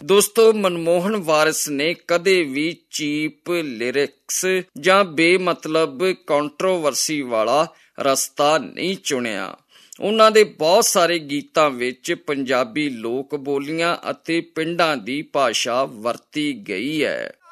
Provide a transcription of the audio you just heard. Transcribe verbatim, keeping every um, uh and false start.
ਦੋਸਤੋ, ਮਨਮੋਹਨ ਵਾਰਿਸ ਨੇ ਕਦੇ ਵੀ ਚੀਪ ਲਿਰਿਕਸ ਜਾਂ ਬੇਮਤਲਬ ਕੰਟਰੋਵਰਸੀ ਵਾਲਾ ਰਸਤਾ ਨਹੀਂ ਚੁਣਿਆ। ਉਹਨਾਂ ਦੇ ਬਹੁਤ ਸਾਰੇ ਗੀਤਾਂ ਵਿੱਚ ਪੰਜਾਬੀ ਲੋਕ ਬੋਲੀਆਂ ਅਤੇ ਪਿੰਡਾਂ ਦੀ ਭਾਸ਼ਾ ਵਰਤੀ ਗਈ ਹੈ।